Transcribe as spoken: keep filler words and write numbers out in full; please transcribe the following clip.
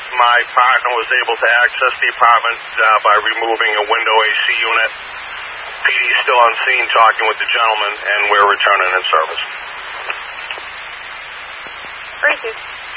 my partner was able to access the apartment uh, by removing a window A C unit. P D is still on scene talking with the gentleman, and we're returning in service. Thank you.